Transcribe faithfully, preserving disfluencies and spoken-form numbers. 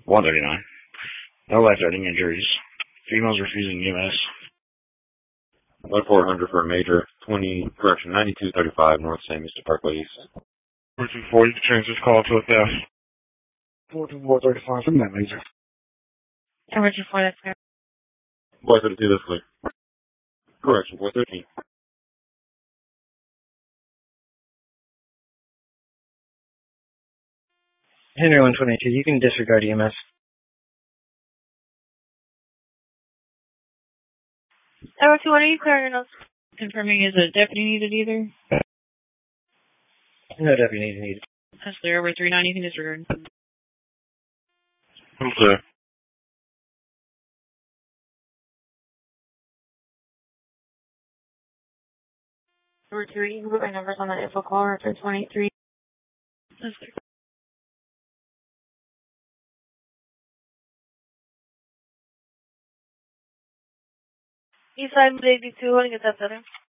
one thirty-nine. No life-threatening injuries. Females refusing E M S. one four hundred for a major. twenty, correction, ninety-two thirty-five North Saint Mister Parkway East. four two four, you can change this call to a theft. four two four thirty-five from that major. Emergency four, that's clear. four thirty-two, that's clear. Correction, four thirteen. Henry one twenty-two, you can disregard E M S. Emergency two, what are you clearing us? Confirming, is a deputy needed either? No deputy needed. That's clear. Over three nine, you can disregard. I'm clear. Over two, you can put my numbers on that info call, or it's one eight three. That's clear. East side eighty-two, I want to get that setting.